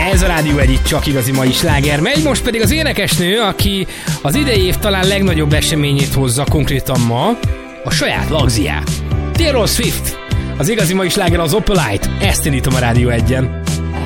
Ez a Rádió Egy, itt csak igazi mai sláger megy, most pedig az énekesnő, aki az idei év talán legnagyobb eseményét hozza konkrétan ma, a saját lagziát. Taylor Swift, az igazi mai sláger az Opalite, ezt indítom a Rádió Egyen.